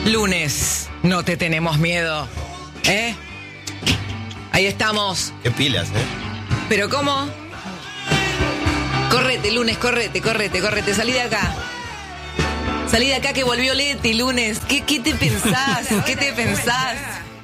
Lunes, no te tenemos miedo, ¿eh? Ahí estamos. Qué pilas, ¿eh? ¿Pero cómo? Correte, lunes, correte. Salí de acá. Salí de acá que volvió Leti, lunes. ¿Qué te pensás? ¿Qué te pensás?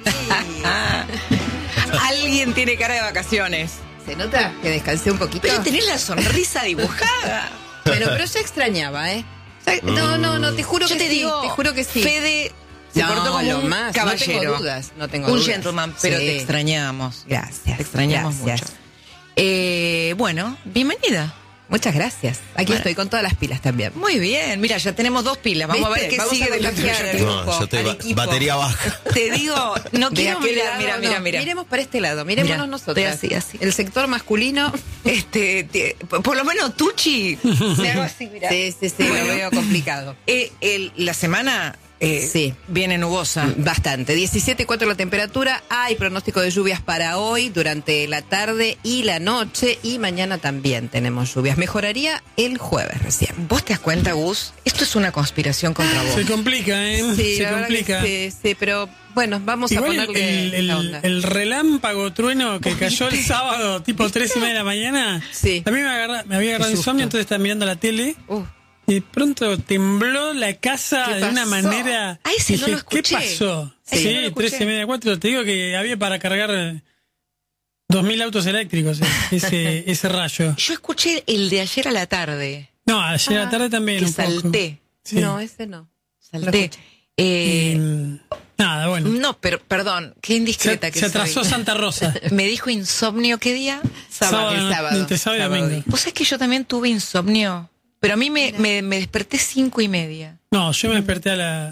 Alguien tiene cara de vacaciones. ¿Se nota que descansé un poquito? Pero tenés la sonrisa dibujada. Bueno, pero yo extrañaba, ¿eh? No, te juro que sí. Te juro que sí. Fede se portó como un caballero. No tengo dudas. Un gentleman, pero sí. Te extrañamos. Gracias. Te extrañamos mucho. Bueno, bienvenida. Muchas gracias. Aquí estoy con todas las pilas también. Muy bien. Mira, ya tenemos 2 pilas. Vamos a ver qué sigue de lo que yo tengo. No, yo estoy batería baja. Te digo, no quiero mirar. Mira. Miremos para este lado, mirémonos nosotros. Estoy así. El sector masculino. Por lo menos Tucci. Me hago así, mira. Sí, lo veo complicado. La semana sí, viene nubosa. Bastante. 17.4 la temperatura. Hay pronóstico de lluvias para hoy durante la tarde y la noche. Y mañana también tenemos lluvias. Mejoraría el jueves recién. ¿Vos te das cuenta, Gus? Esto es una conspiración contra vos. Se complica, ¿eh? Sí, se complica. Sí, pero bueno, vamos igual a ponerle la onda. El relámpago trueno que cayó el sábado, tipo 3:30 de la mañana. Sí. A mí me había agarrado insomnio, entonces estaba mirando la tele. Y de pronto tembló la casa de una manera. Ay, sí, no lo escuché. ¿Qué pasó? Ay, Sí, no lo escuché. 3:30, 4. Te digo que había para cargar 2.000 autos eléctricos ese rayo. Yo escuché el de ayer a la tarde. No, ayer a la tarde también. Que un poco. salté. Sí. No, ese no. Salté. Nada, bueno. No, pero perdón, qué indiscreta que se atrasó soy. Santa Rosa. Me dijo insomnio, ¿qué día? Sábado. Entre sábado y domingo. ¿Vos sabés que yo también tuve insomnio? Pero a mí me desperté 5:30. No, yo me desperté a la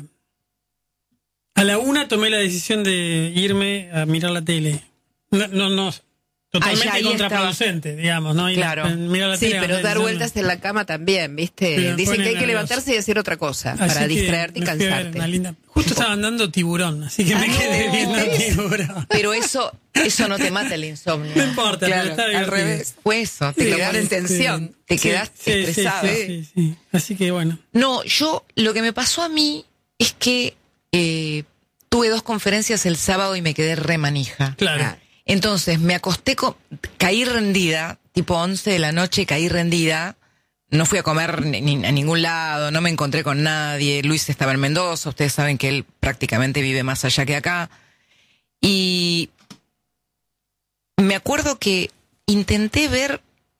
1, tomé la decisión de irme a mirar la tele. No. Totalmente contraproducente, digamos, ¿no? Claro. Mirar la Sí, tele, pero dar vueltas en la cama también, ¿viste? Pero Dicen que hay que nervioso. levantarse y hacer otra cosa Así para que distraerte y me fui a ver cansarte. una linda. Justo estaban dando Tiburón, así que me quedé viendo Tiburón. Pero eso no te mata el insomnio. No importa, Claro, pero está al divertido. revés. Fue eso, te Sí, quedaron en tensión, te quedás estresado. Sí. Así que bueno. No, lo que me pasó a mí es que tuve 2 conferencias el sábado y me quedé re manija. Claro. Entonces me acosté, caí rendida, tipo 11 de la noche, caí rendida. No fui a comer a ningún lado, no me encontré con nadie. Luis estaba en Mendoza, ustedes saben que él prácticamente vive más allá que acá. Y me acuerdo que intenté ver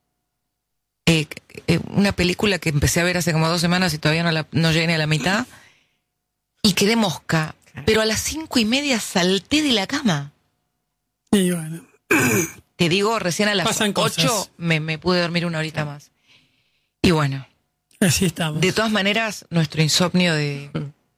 una película que empecé a ver hace como 2 semanas y todavía no llegué ni a la mitad. Y quedé mosca. Pero a las 5:30 salté de la cama. Y bueno. Te digo, recién a las Pasan 8 cosas. me pude dormir una horita más. Y bueno, Así estamos. de todas maneras, nuestro insomnio de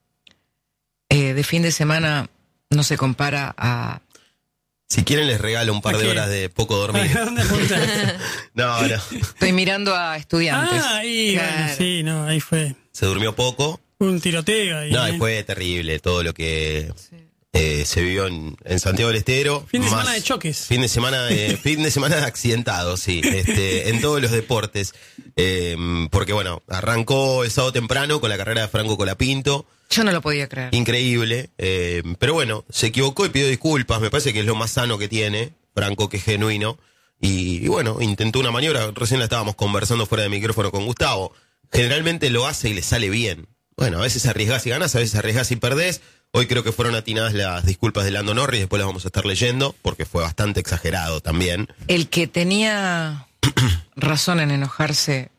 fin de semana no se compara a... Si quieren les regalo un par de horas de poco dormir. ¿A dónde apuntás? No. Estoy mirando a estudiantes. Ahí, Claro. bueno, sí, no, ahí fue Se durmió poco. un tiroteo ahí. No, y fue terrible todo lo que se vivió en Santiago del Estero. Fin de Más semana de choques. Fin de semana de accidentados, sí, en todos los deportes. Porque bueno, arrancó el sábado temprano con la carrera de Franco Colapinto. Yo no lo podía creer. Increíble. Pero bueno, se equivocó y pidió disculpas. Me parece que es lo más sano que tiene Franco, que es genuino. Y bueno, intentó una maniobra. Recién la estábamos conversando fuera de micrófono con Gustavo. Generalmente lo hace y le sale bien. Bueno, a veces arriesgás y ganás, a veces arriesgás y perdés. Hoy creo que fueron atinadas las disculpas de Lando Norris, después las vamos a estar leyendo, porque fue bastante exagerado también. El que tenía razón en enojarse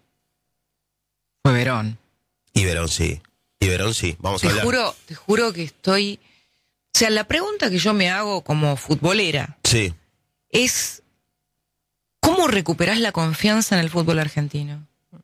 fue Verón. Y Verón sí, vamos a hablar. Te juro que estoy... O sea, la pregunta que yo me hago como futbolera Sí, es... ¿Cómo recuperás la confianza en el fútbol argentino?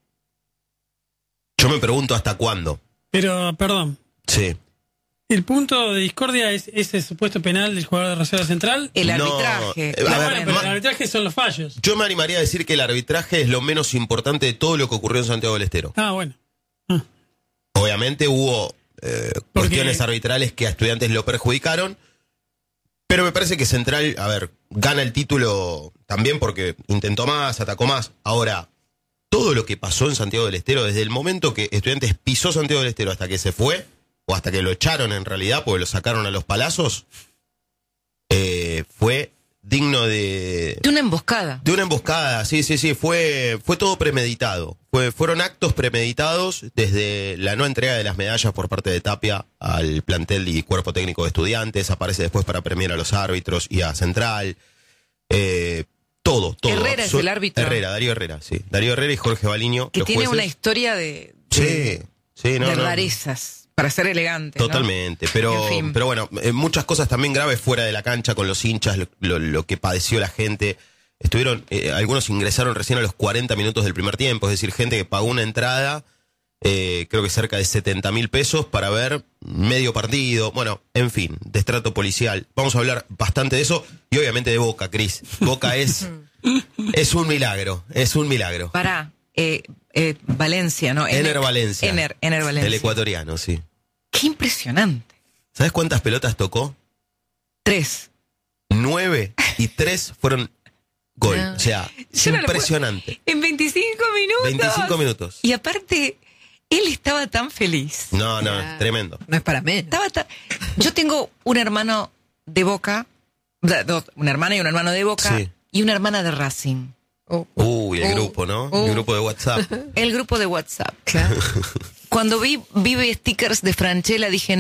yo me pregunto hasta cuándo. Pero, perdón, Sí. el punto de discordia es ese supuesto penal del jugador de Reserva Central. El No, arbitraje. a No, ver, bueno, pero el arbitraje son los fallos. Yo me animaría a decir que el arbitraje es lo menos importante de todo lo que ocurrió en Santiago del Estero. Ah, bueno. Obviamente hubo cuestiones arbitrales que a Estudiantes lo perjudicaron, pero me parece que Central, a ver, gana el título también porque intentó más, atacó más. Ahora, todo lo que pasó en Santiago del Estero, desde el momento que Estudiantes pisó Santiago del Estero hasta que se fue, o hasta que lo echaron en realidad, porque lo sacaron a los palazos, fue digno de una emboscada. De una emboscada, sí, fue todo premeditado. Fueron actos premeditados desde la no entrega de las medallas por parte de Tapia al plantel y cuerpo técnico de Estudiantes, aparece después para premiar a los árbitros y a Central, todo. Herrera es el árbitro. Darío Herrera, sí. Darío Herrera y Jorge Baliño. Que tiene una historia de rarezas. Para ser elegante. Totalmente, ¿no? Pero bueno, muchas cosas también graves fuera de la cancha con los hinchas, lo que padeció la gente. Algunos ingresaron recién a los 40 minutos del primer tiempo, es decir, gente que pagó una entrada, creo que cerca de 70.000 pesos para ver medio partido. Bueno, en fin, destrato policial. Vamos a hablar bastante de eso y obviamente de Boca, Cris. Boca es un milagro, Pará. Valencia, ¿no? Ener Valencia. Ener Valencia. El ecuatoriano, sí. Qué impresionante. ¿Sabes cuántas pelotas tocó? 3. 9 y 3 fueron gol. O sea, es impresionante. En 25 minutos. 25 minutos. Y aparte, él estaba tan feliz. No, tremendo. No es para menos. Yo tengo un hermano de Boca, una hermana y un hermano de Boca, sí, y una hermana de Racing. El grupo, ¿no? El grupo de WhatsApp. El grupo de WhatsApp. Claro. Cuando vi stickers de Franchella dije,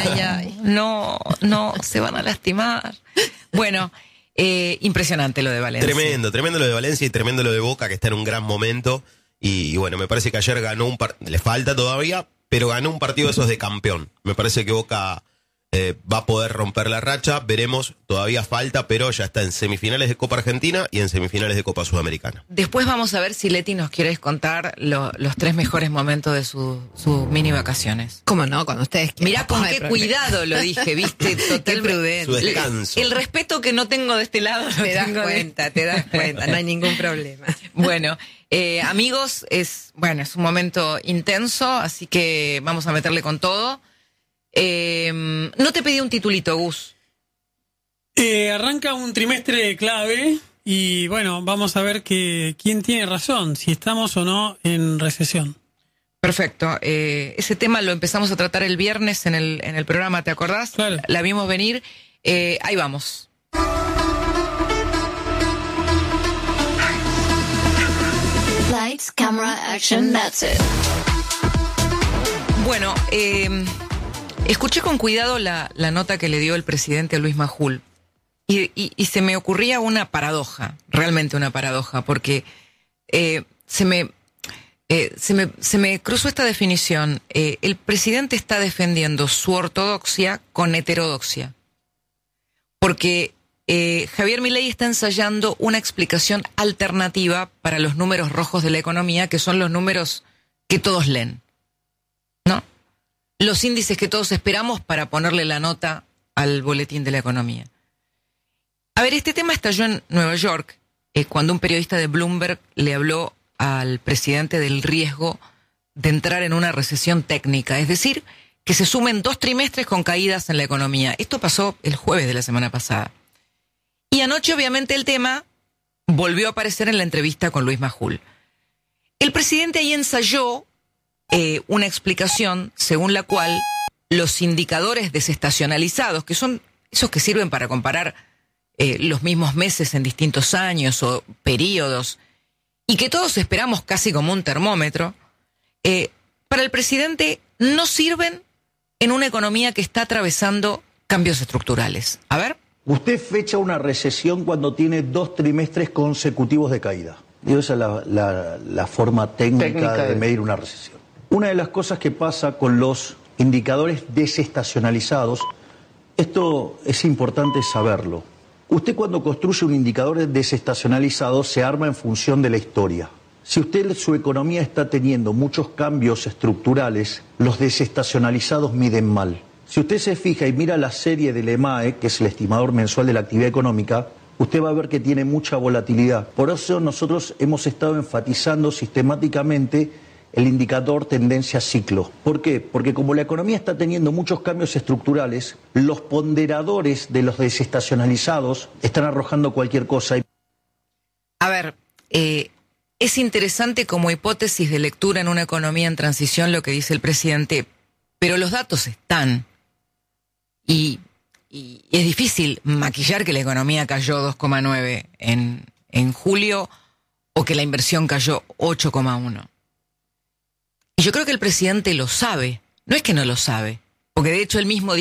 no, se van a lastimar. Bueno, impresionante lo de Valencia. Tremendo lo de Valencia y tremendo lo de Boca, que está en un gran momento. Y bueno, me parece que ayer ganó le falta todavía, pero ganó un partido de esos de campeón. Me parece que Boca va a poder romper la racha, veremos, todavía falta, pero ya está en semifinales de Copa Argentina y en semifinales de Copa Sudamericana. Después vamos a ver si Leti nos quiere contar los 3 mejores momentos de sus mini vacaciones. ¿Cómo no? Cuando ustedes quieran. Mirá con qué cuidado lo dije, viste, total prudente. Su descanso. El respeto que no tengo de este lado. Te das cuenta, no hay ningún problema. Bueno, amigos, es un momento intenso, así que vamos a meterle con todo. No te pedí un titulito, Gus. Arranca un trimestre clave y bueno, vamos a ver quién tiene razón, si estamos o no en recesión. Perfecto. Ese tema lo empezamos a tratar el viernes en el programa, ¿te acordás? Claro. La vimos venir. Ahí vamos. Lights, camera, action, that's it. Bueno, escuché con cuidado la nota que le dio el presidente Luis Majul y se me ocurría una paradoja, realmente una paradoja, porque se me cruzó esta definición. El presidente está defendiendo su ortodoxia con heterodoxia, porque Javier Milei está ensayando una explicación alternativa para los números rojos de la economía, que son los números que todos leen, ¿no? Los índices que todos esperamos para ponerle la nota al boletín de la economía. A ver, este tema estalló en Nueva York cuando un periodista de Bloomberg le habló al presidente del riesgo de entrar en una recesión técnica, es decir, que se sumen 2 trimestres con caídas en la economía. Esto pasó el jueves de la semana pasada. Y anoche, obviamente, el tema volvió a aparecer en la entrevista con Luis Majul. El presidente ahí ensayó una explicación según la cual los indicadores desestacionalizados, que son esos que sirven para comparar los mismos meses en distintos años o periodos, y que todos esperamos casi como un termómetro, para el presidente no sirven en una economía que está atravesando cambios estructurales. A ver. Usted fecha una recesión cuando tiene 2 trimestres consecutivos de caída. Y esa es la forma técnica de medir una recesión. Una de las cosas que pasa con los indicadores desestacionalizados, esto es importante saberlo. Usted cuando construye un indicador desestacionalizado se arma en función de la historia. Si su economía está teniendo muchos cambios estructurales, los desestacionalizados miden mal. Si usted se fija y mira la serie del EMAE, que es el estimador mensual de la actividad económica, usted va a ver que tiene mucha volatilidad. Por eso nosotros hemos estado enfatizando sistemáticamente el indicador tendencia ciclo. ¿Por qué? Porque como la economía está teniendo muchos cambios estructurales, los ponderadores de los desestacionalizados están arrojando cualquier cosa. A ver, es interesante como hipótesis de lectura en una economía en transición lo que dice el presidente, Pero los datos están. Y es difícil maquillar que la economía cayó 2,9 en julio o que la inversión cayó 8,1. Y yo creo que el presidente lo sabe. No es que no lo sabe, porque de hecho él mismo